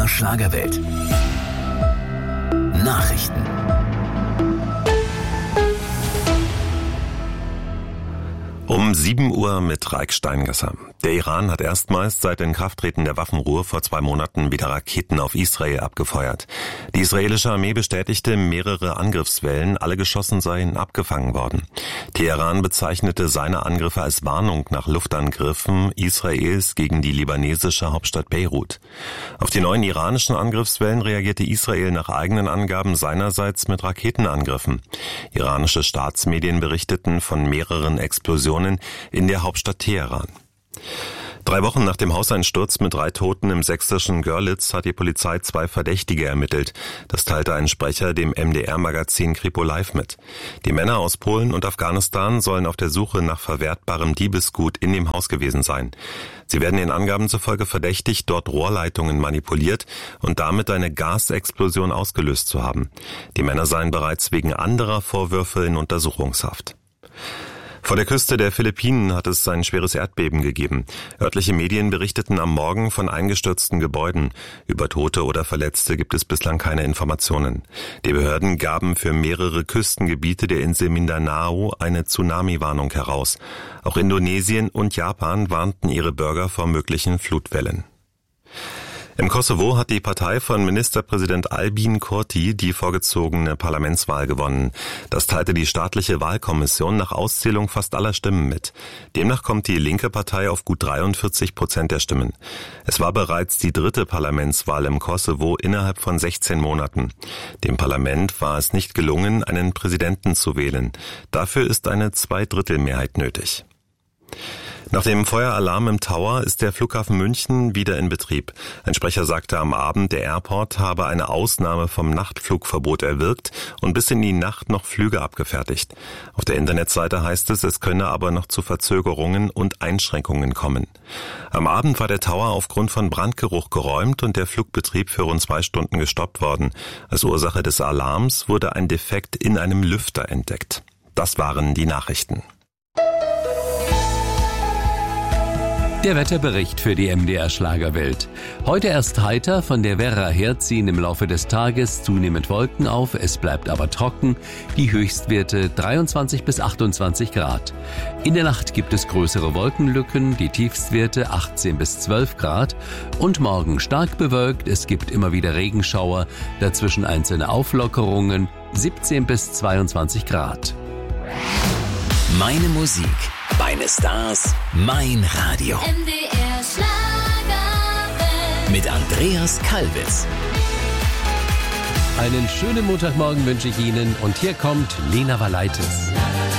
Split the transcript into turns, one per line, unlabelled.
MDR Schlagerwelt. Nachrichten.
Um 7 Uhr mit Raik Steingasser. Der Iran hat erstmals seit Inkrafttreten der Waffenruhe vor 2 Monaten wieder Raketen auf Israel abgefeuert. Die israelische Armee bestätigte mehrere Angriffswellen, alle Geschossen seien abgefangen worden. Teheran bezeichnete seine Angriffe als Warnung nach Luftangriffen Israels gegen die libanesische Hauptstadt Beirut. Auf die neuen iranischen Angriffswellen reagierte Israel nach eigenen Angaben seinerseits mit Raketenangriffen. Iranische Staatsmedien berichteten von mehreren Explosionen in der Hauptstadt Teheran. 3 Wochen nach dem Hauseinsturz mit 3 Toten im sächsischen Görlitz hat die Polizei 2 Verdächtige ermittelt. Das teilte ein Sprecher dem MDR-Magazin Kripo Live mit. Die Männer aus Polen und Afghanistan sollen auf der Suche nach verwertbarem Diebesgut in dem Haus gewesen sein. Sie werden den Angaben zufolge verdächtigt, dort Rohrleitungen manipuliert und damit eine Gasexplosion ausgelöst zu haben. Die Männer seien bereits wegen anderer Vorwürfe in Untersuchungshaft. Vor der Küste der Philippinen hat es ein schweres Erdbeben gegeben. Örtliche Medien berichteten am Morgen von eingestürzten Gebäuden. Über Tote oder Verletzte gibt es bislang keine Informationen. Die Behörden gaben für mehrere Küstengebiete der Insel Mindanao eine Tsunami-Warnung heraus. Auch Indonesien und Japan warnten ihre Bürger vor möglichen Flutwellen. Im Kosovo hat die Partei von Ministerpräsident Albin Kurti die vorgezogene Parlamentswahl gewonnen. Das teilte die staatliche Wahlkommission nach Auszählung fast aller Stimmen mit. Demnach kommt die linke Partei auf gut 43% der Stimmen. Es war bereits die 3. Parlamentswahl im Kosovo innerhalb von 16 Monaten. Dem Parlament war es nicht gelungen, einen Präsidenten zu wählen. Dafür ist eine 2/3 nötig. Nach dem Feueralarm im Tower ist der Flughafen München wieder in Betrieb. Ein Sprecher sagte am Abend, der Airport habe eine Ausnahme vom Nachtflugverbot erwirkt und bis in die Nacht noch Flüge abgefertigt. Auf der Internetseite heißt es, es könne aber noch zu Verzögerungen und Einschränkungen kommen. Am Abend war der Tower aufgrund von Brandgeruch geräumt und der Flugbetrieb für rund 2 Stunden gestoppt worden. Als Ursache des Alarms wurde ein Defekt in einem Lüfter entdeckt. Das waren die Nachrichten.
Der Wetterbericht für die MDR Schlagerwelt. Heute erst heiter, von der Werra her ziehen im Laufe des Tages zunehmend Wolken auf, es bleibt aber trocken, die Höchstwerte 23 bis 28 Grad. In der Nacht gibt es größere Wolkenlücken, die Tiefstwerte 18 bis 12 Grad und morgen stark bewölkt, es gibt immer wieder Regenschauer, dazwischen einzelne Auflockerungen, 17 bis 22 Grad.
Meine Musik, meine Stars, mein Radio.
MDR Schlagerwelt.
Mit Andreas Kalwitz.
Einen schönen Montagmorgen wünsche ich Ihnen und hier kommt Lena Valaitis.